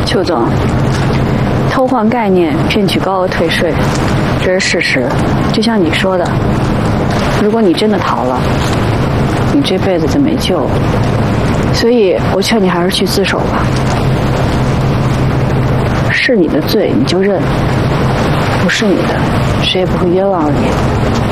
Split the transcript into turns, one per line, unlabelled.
邱总，偷换概念骗取高额退税，这是事实。就像你说的，如果你真的逃了，你这辈子就没救了。所以我劝你还是去自首吧。是你的罪你就认，不是你的，谁也不会冤枉你。